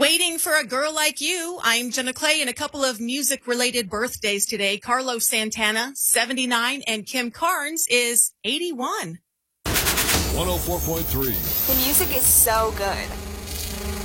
Waiting for a girl like you. I'm Jenna Clay, and a couple of music-related birthdays today. Carlos Santana, 79, and Kim Carnes is 81. 104.3. The music is so good.